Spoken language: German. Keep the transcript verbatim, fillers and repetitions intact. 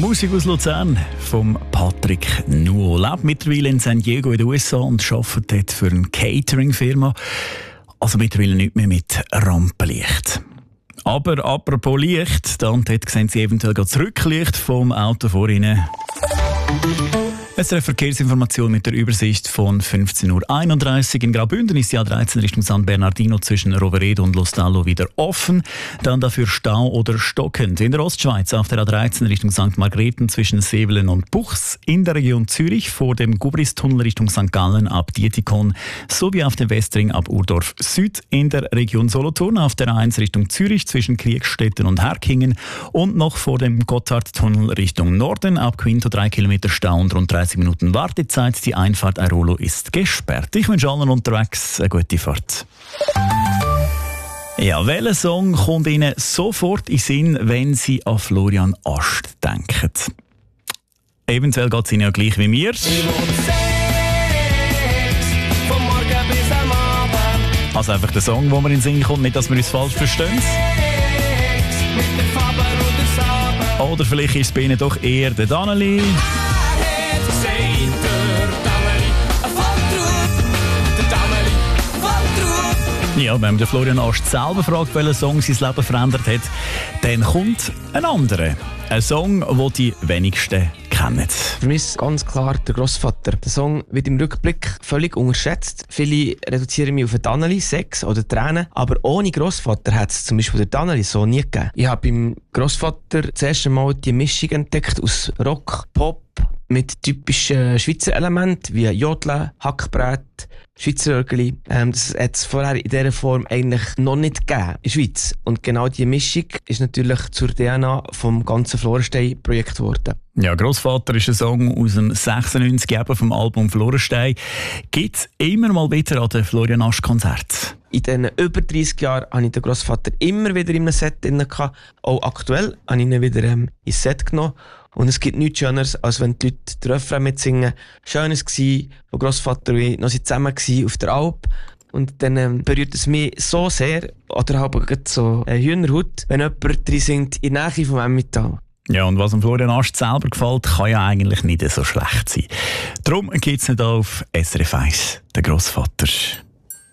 Musik aus Luzern vom Patrick Nuo. Lebt mittlerweile in San Diego in den U S A und arbeitet dort für eine Catering-Firma. Also mittlerweile nicht mehr mit Rampenlicht. Aber apropos Licht, dann dort sehen Sie eventuell das Rücklicht vom Auto vor Ihnen. Es ist eine Verkehrsinformation mit der Übersicht von fünfzehn Uhr einunddreißig. In Graubünden ist die A dreizehn Richtung San Bernardino zwischen Roveredo und Lostallo wieder offen. Dann dafür Stau oder stockend. In der Ostschweiz auf der A dreizehn Richtung Sankt Margrethen zwischen Sevelen und Buchs. In der Region Zürich vor dem Gubristunnel Richtung Sankt Gallen ab Dietikon. Sowie auf dem Westring ab Urdorf Süd. In der Region Solothurn auf der A eins Richtung Zürich zwischen Kriegstetten und Herkingen. Und noch vor dem Gotthardtunnel Richtung Norden ab Quinto drei Kilometer Stau und rund dreißig Minuten Wartezeit. Die Einfahrt Airolo ist gesperrt. Ich wünsche allen unterwegs eine gute Fahrt. Ja, welcher Song kommt Ihnen sofort in den Sinn, wenn Sie an Florian Ast denken? Eventuell geht es Ihnen ja gleich wie mir. Also einfach der Song, wo mir in den Sinn kommt, nicht, dass wir uns falsch verstehen. Oder vielleicht ist es bei Ihnen doch eher der Danneli. Ja, wenn man den Florian Ast selber fragt, welcher Song sein Leben verändert hat, dann kommt ein anderer. Ein Song, den die wenigsten kennen. Für mich ist ganz klar der Grossvater. Der Song wird im Rückblick völlig unterschätzt. Viele reduzieren mich auf den Danneli, Sex oder Tränen. Aber ohne Grossvater hat es zum Beispiel den Danneli so nie gegeben. Ich habe beim Grossvater das erste Mal die Mischung entdeckt aus Rock, Pop, mit typischen Schweizer Elementen wie Jodeln, Hackbrett, Schweizer Örgeli. Ähm, das hat es vorher in dieser Form eigentlich noch nicht gegeben in der Schweiz. Und genau diese Mischung ist natürlich zur D N A vom ganzen Florenstein-Projekt geworden. Ja, Grossvater ist ein Song aus dem sechsundneunzig eben vom Album Florenstein. Gibt es immer mal wieder an den Florian Ast Konzert? In diesen über dreissig Jahren hatte ich den Grossvater immer wieder in einem Set drin. Auch aktuell habe ich ihn wieder ähm, ins Set genommen. Und es gibt nichts Schöneres, als wenn die Leute den Refrain mitsingen. Schön war es, wo Grossvater und ich noch zusammen waren auf der Alp. Und dann ähm, berührt es mich so sehr, oder habe so eine Hühnerhaut, wenn jemand drin singt, in der Nähe vom Emmental. Ja, und was dem Florian Ast selber gefällt, kann ja eigentlich nicht so schlecht sein. Darum gibt es nicht auf S R F eins, den Grossvater.